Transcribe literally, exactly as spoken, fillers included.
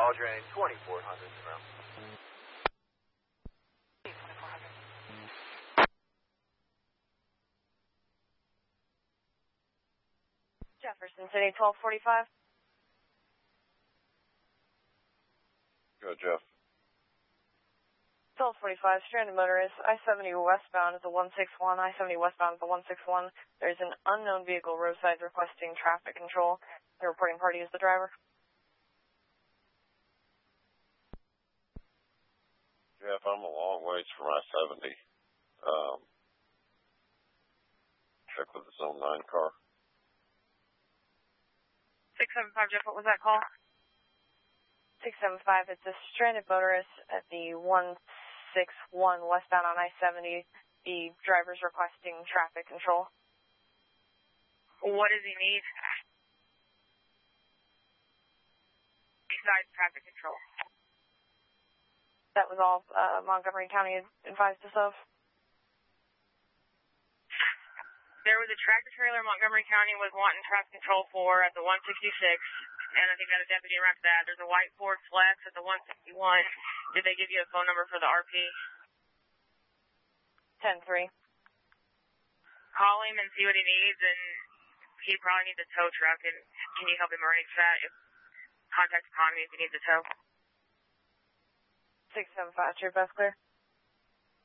call drain twenty-four hundred from. twenty-four hundred. Jefferson City, twelve forty-five. Go, Jeff. twelve forty-five, stranded motorist, I seventy westbound at the one six one, I seventy westbound at the one six one. There's an unknown vehicle roadside requesting traffic control. The reporting party is the driver. Jeff, I'm a long ways from I seventy. Um, check with the Zone nine car. six seven five, Jeff, what was that call? six seven five, it's a stranded motorist at the one six one westbound on I seventy. The driver's requesting traffic control. What does he need? Besides traffic control. That was all uh, Montgomery County advised us of. There was a tractor trailer Montgomery County was wanting traffic control for at the one sixty-six, and I think that a deputy wrecked that. There's a white Ford Flex at the one sixty-one. Did they give you a phone number for the R P? ten three. Call him and see what he needs, and he probably needs a tow truck, and can you help him arrange that? If, contact economy if he needs a tow. six seven five, your best clear.